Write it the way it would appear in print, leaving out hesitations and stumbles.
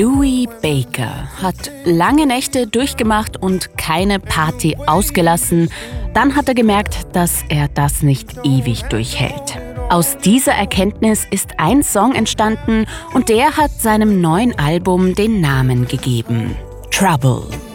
Dewey Baker hat lange Nächte durchgemacht und keine Party ausgelassen. Dann hat er gemerkt, dass er das nicht ewig durchhält. Aus dieser Erkenntnis ist ein Song entstanden und der hat seinem neuen Album den Namen gegeben: Trouble.